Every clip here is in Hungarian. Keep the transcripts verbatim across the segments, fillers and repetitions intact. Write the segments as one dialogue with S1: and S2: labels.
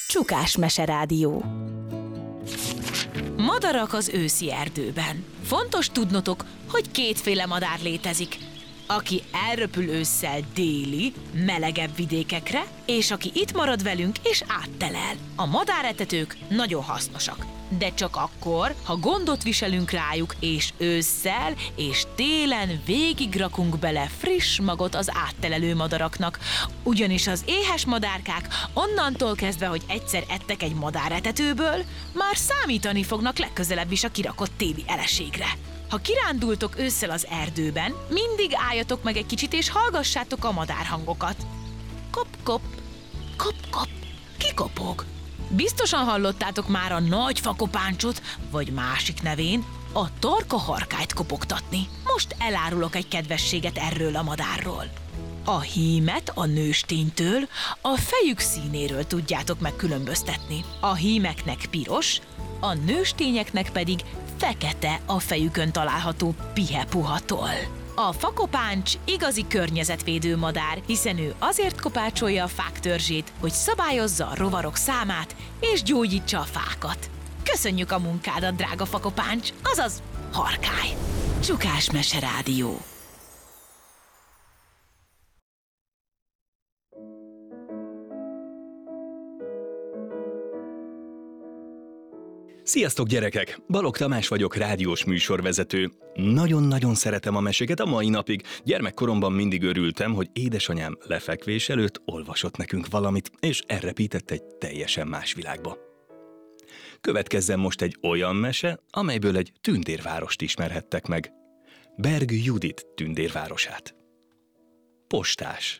S1: Csukás Meserádió.
S2: Madarak az őszi erdőben. Fontos tudnotok, hogy kétféle madár létezik. Aki elröpül ősszel déli, melegebb vidékekre, és aki itt marad velünk és áttelel. A madáretetők nagyon hasznosak. De csak akkor, ha gondot viselünk rájuk, és ősszel és télen végig rakunk bele friss magot az áttelelő madaraknak. Ugyanis az éhes madárkák onnantól kezdve, hogy egyszer ettek egy madáretetőből, már számítani fognak legközelebb is a kirakott téli eleségre. Ha kirándultok ősszel az erdőben, mindig álljatok meg egy kicsit és hallgassátok a madárhangokat. Kop-kop, kop-kop, ki kopog? Biztosan hallottátok már a nagy fakopáncsot, vagy másik nevén a tarka harkályt kopogtatni. Most elárulok egy kedvességet erről a madárról. A hímet a nősténytől, a fejük színéről tudjátok megkülönböztetni. A hímeknek piros, a nőstényeknek pedig fekete a fejükön található pihepuhatól. A fakopáncs igazi környezetvédő madár, hiszen ő azért kopácsolja a fák törzsét, hogy szabályozza a rovarok számát és gyógyítsa a fákat. Köszönjük a munkádat, drága fakopáncs, azaz harkály! Csukás Meserádió.
S3: Sziasztok gyerekek! Balogh Tamás vagyok, rádiós műsorvezető. Nagyon-nagyon szeretem a meséket a mai napig. Gyermekkoromban mindig örültem, hogy édesanyám lefekvés előtt olvasott nekünk valamit, és elrepített egy teljesen más világba. Következzen most egy olyan mese, amelyből egy tündérvárost ismerhettek meg. Berg Judit tündérvárosát. Postás.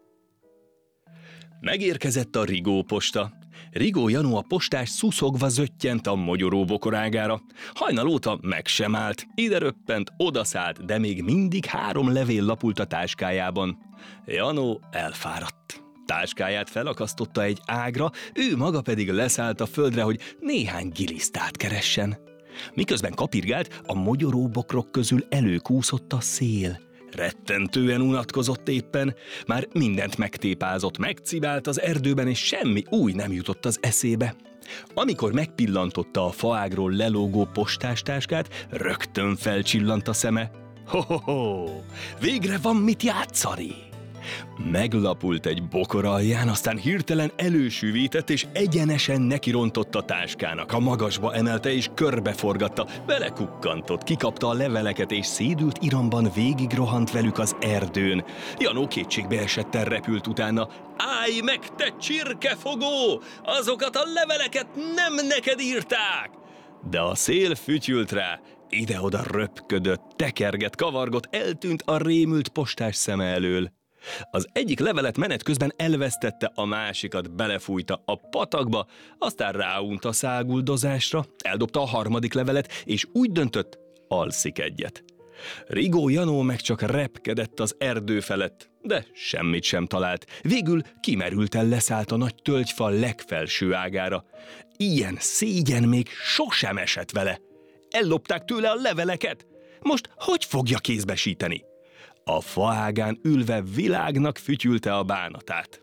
S3: Megérkezett a Rigó posta. Rigó Janu a postás szuszogva zöttyent a mogyoró bokorágára. Hajnal óta meg sem állt, ide röppent, odaszállt, de még mindig három levél lapult a táskájában. Janu elfáradt. Táskáját felakasztotta egy ágra, ő maga pedig leszállt a földre, hogy néhány gilisztát keressen. Miközben kapirgált, a mogyoró bokrok közül előkúszott a szél. Rettentően unatkozott éppen, már mindent megtépázott, megcibált az erdőben, és semmi új nem jutott az eszébe. Amikor megpillantotta a faágról lelógó postástáskát, rögtön felcsillant a szeme. Ho-ho-ho! Végre van mit játszani! Meglapult egy bokor alján, aztán hirtelen elősűvített, és egyenesen nekirontott a táskának. A magasba emelte és körbeforgatta, belekukkantott, kikapta a leveleket, és szédült iramban végigrohant velük az erdőn. Janó kétségbe esetten repült utána. Állj meg, te csirkefogó! Azokat a leveleket nem neked írták! De a szél fütyült rá, ide-oda röpködött, tekerget, kavargott, eltűnt a rémült postás szeme elől. Az egyik levelet menet közben elvesztette, a másikat belefújta a patakba, aztán ráunt a száguldozásra, eldobta a harmadik levelet, és úgy döntött, alszik egyet. Rigó Janó meg csak repkedett az erdő felett, de semmit sem talált. Végül kimerülten leszállt a nagy tölgyfa legfelső ágára. Ilyen szégyen még sosem esett vele. Ellopták tőle a leveleket. Most hogy fogja kézbesíteni? A faágán ülve világnak fütyülte a bánatát.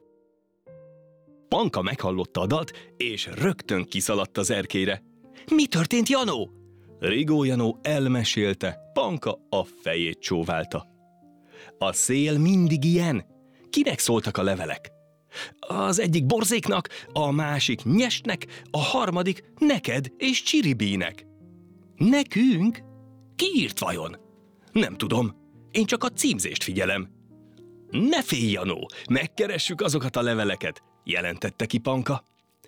S3: Panka meghallotta a dalt, és rögtön kiszaladt az erkélyre. Mi történt, Janó? Rigó Janó elmesélte, Panka a fejét csóválta. A szél mindig ilyen. Kinek szóltak a levelek? Az egyik Borzéknak, a másik Nyesnek, a harmadik neked és Csiribínek. Nekünk? Ki írt vajon? Nem tudom. Én csak a címzést figyelem. Ne félj, Janó, megkeressük azokat a leveleket, jelentette ki Panka.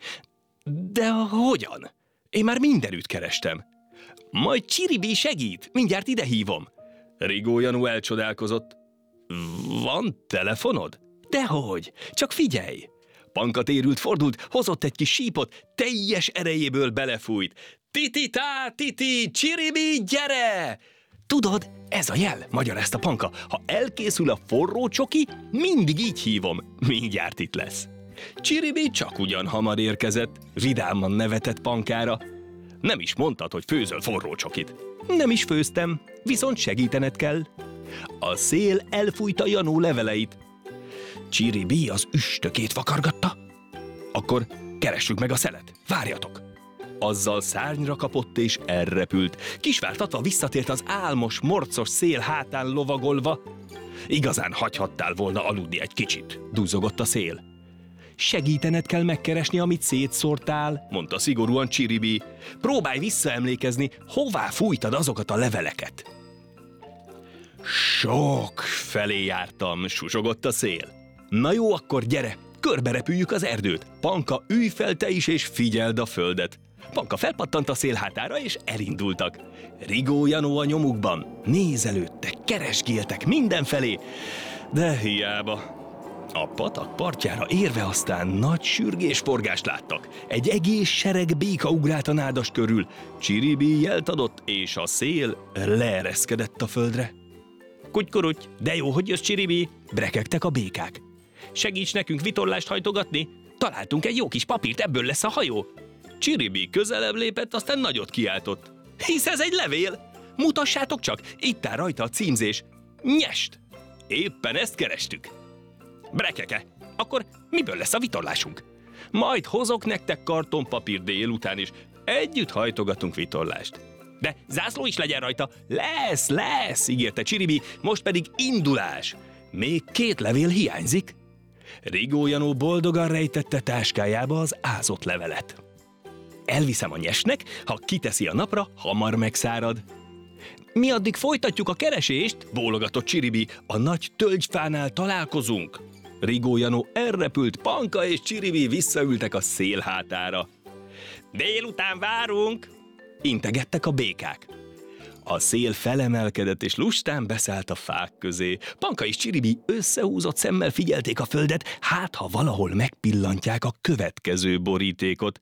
S3: De hogyan? Én már mindenütt kerestem. Majd Csiribí segít, mindjárt ide hívom. Rigó Janó elcsodálkozott. Van telefonod? Dehogy, csak figyelj. Panka térült, fordult, hozott egy kis sípot, teljes erejéből belefújt. Tititá, titi, Csiribí, gyere! Tudod, ez a jel, magyarázta Panka. Ha elkészül a forró csoki, mindig így hívom. Mindjárt itt lesz. Csiribí csak ugyan hamar érkezett, vidáman nevetett Pankára. Nem is mondtad, hogy főzöl forró csokit. Nem is főztem, viszont segítened kell. A szél elfújta Janó leveleit. Csiribí az üstökét vakargatta. Akkor keressük meg a szelet, várjatok! Azzal szárnyra kapott és elrepült. Kisvártatva visszatért az álmos, morcos szél hátán lovagolva. Igazán hagyhattál volna aludni egy kicsit, duzzogott a szél. Segítened kell megkeresni, amit szétszórtál, mondta szigorúan Csiribi. Próbálj visszaemlékezni, hová fújtad azokat a leveleket. Sok felé jártam, susogott a szél. Na jó, akkor gyere, körberepüljük az erdőt. Panka, ülj fel te is, és figyeld a földet. Panka felpattant a szél hátára, és elindultak. Rigó, Janó a nyomukban. Nézelődtek, keresgéltek mindenfelé, de hiába. A patak partjára érve aztán nagy sürgésforgást láttak. Egy egész sereg béka ugrált a nádas körül. Csiribi jelt adott, és a szél leereszkedett a földre. Kutykuruty, de jó, hogy jössz, Csiribi, brekegtek a békák. Segíts nekünk vitorlást hajtogatni? Találtunk egy jó kis papírt, ebből lesz a hajó. Csiribi közelebb lépett, aztán nagyot kiáltott. Hisz ez egy levél! Mutassátok csak, itt áll rajta a címzés. Nyest! Éppen ezt kerestük. Brekeke, akkor miből lesz a vitorlásunk? Majd hozok nektek kartonpapír délután, és együtt hajtogatunk vitorlást. De zászló is legyen rajta. Lesz, lesz, ígérte Csiribi, most pedig indulás. Még két levél hiányzik. Rigó Janó boldogan rejtette táskájába az ázott levelet. Elviszem a nyesnek, ha kiteszi a napra, hamar megszárad. Mi addig folytatjuk a keresést, bólogatott Csiribi, a nagy tölgyfánál találkozunk. Rigó Janó elrepült, Panka és Csiribi visszaültek a szél hátára. Délután várunk, integettek a békák. A szél felemelkedett, és lustán beszállt a fák közé. Panka és Csiribi összehúzott szemmel figyelték a földet, hát ha valahol megpillantják a következő borítékot.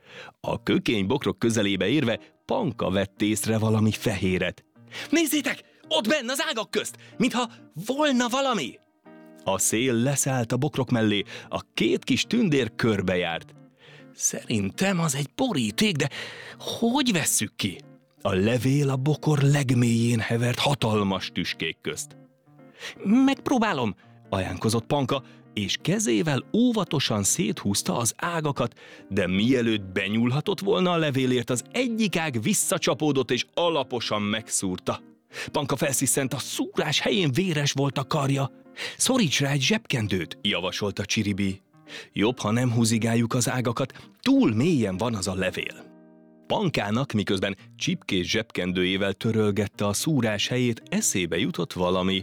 S3: A kökénybokrok közelébe érve Panka vett észre valami fehéret. Nézzétek, ott benn az ágak közt, mintha volna valami! A szél leszállt a bokrok mellé, a két kis tündér körbejárt. Szerintem az egy boríték, de hogy vesszük ki? A levél a bokor legmélyén hevert hatalmas tüskék közt. Megpróbálom, ajánkozott Panka, és kezével óvatosan széthúzta az ágakat, de mielőtt benyúlhatott volna a levélért, az egyik ág visszacsapódott és alaposan megszúrta. Panka felsziszent, a szúrás helyén véres volt a karja. Szoríts rá egy zsebkendőt, javasolta Csiribi. Jobb, ha nem húzigáljuk az ágakat, túl mélyen van az a levél. Pankának, miközben csipkés zsebkendőjével törölgette a szúrás helyét, eszébe jutott valami.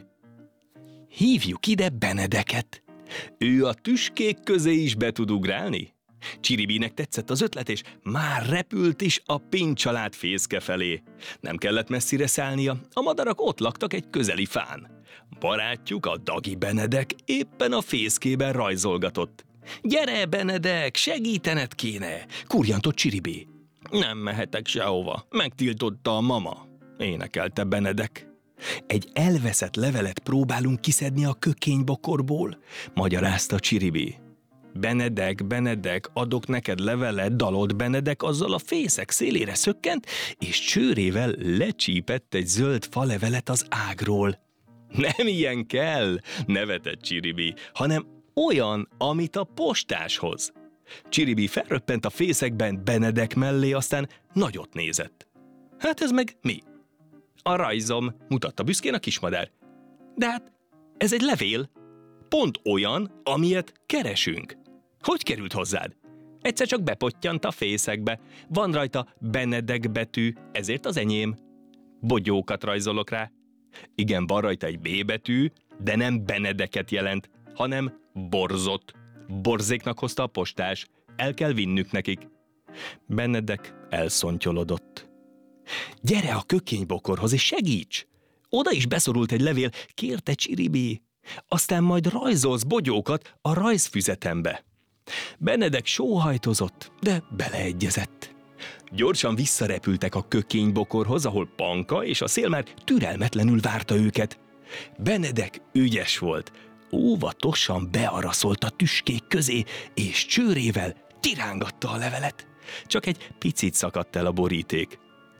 S3: Hívjuk ide Benedeket. Ő a tüskék közé is be tud ugrálni? Csiribinek tetszett az ötlet, és már repült is a Pinty család fészke felé. Nem kellett messzire szállnia, a madarak ott laktak egy közeli fán. Barátjuk, a Dagi Benedek éppen a fészkében rajzolgatott. Gyere, Benedek, segítened kéne, kurjantott Csiribi. Nem mehetek sehova, megtiltotta a mama, énekelte Benedek. Egy elveszett levelet próbálunk kiszedni a kökénybokorból, magyarázta Csiribi. Benedek, Benedek, adok neked levelet, dalolt Benedek, azzal a fészek szélére szökkent, és csőrével lecsípett egy zöld falevelet az ágról. Nem ilyen kell, nevetett Csiribi, hanem olyan, amit a postáshoz. Csiribi felröppent a fészekben Benedek mellé, aztán nagyot nézett. Hát ez meg mi? A rajzom, mutatta büszkén a kismadár. De hát ez egy levél. Pont olyan, amilyet keresünk. Hogy került hozzád? Egyszer csak bepottyant a fészekbe. Van rajta Benedek betű, ezért az enyém. Bogyókat rajzolok rá. Igen, van rajta egy B betű, de nem Benedeket jelent, hanem borzot. Borzéknak hozta a postás. El kell vinnük nekik. Benedek elszontyolodott. Gyere a kökénybokorhoz és segíts! Oda is beszorult egy levél, kérte Csiribi. Aztán majd rajzolsz bogyókat a rajzfüzetembe. Benedek sóhajtozott, de beleegyezett. Gyorsan visszarepültek a kökénybokorhoz, ahol Panka és a szél már türelmetlenül várta őket. Benedek ügyes volt. Óvatosan bearaszolt a tüskék közé, és csőrével tirángatta a levelet. Csak egy picit szakadt el a boríték.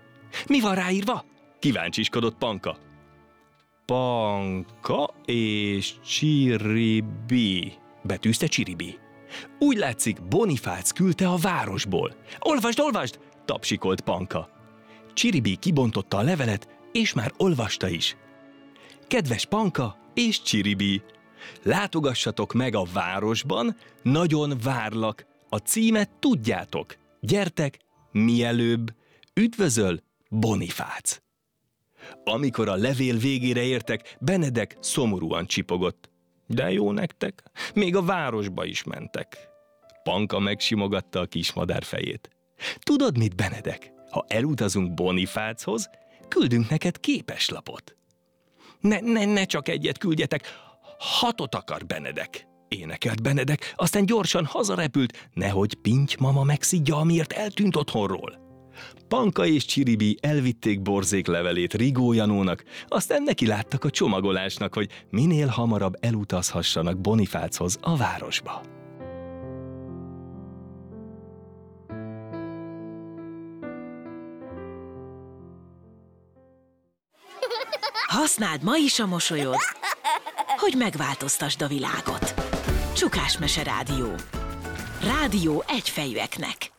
S3: Mi van ráírva? Kíváncsiskodott Panka. Panka és Csiribi, betűzte Csiribi. Úgy látszik, Bonifác küldte a városból. Olvasd, olvasd! Tapsikolt Panka. Csiribi kibontotta a levelet, és már olvasta is. Kedves Panka és Csiribi, látogassatok meg a városban, nagyon várlak. A címet tudjátok. Gyertek, mielőbb. Üdvözöl, Bonifác. Amikor a levél végére értek, Benedek szomorúan csipogott. De jó nektek, még a városba is mentek. Panka megsimogatta a kismadár fejét. Tudod mit, Benedek? Ha elutazunk Bonifáchoz, küldünk neked képeslapot. Ne, ne, ne csak egyet küldjetek, hatot akar Benedek, énekelt Benedek, aztán gyorsan hazarepült, nehogy Pinty mama megszidja, amiért eltűnt otthonról. Panka és Csiribi elvitték Borzék levelét Rigó Janónak, aztán neki láttak a csomagolásnak, hogy minél hamarabb elutazhassanak Bonifáchoz a városba.
S2: Használd ma is a mosolyod, hogy megváltoztasd a világot. Csukásmese Rádió. Rádió egyfejűeknek.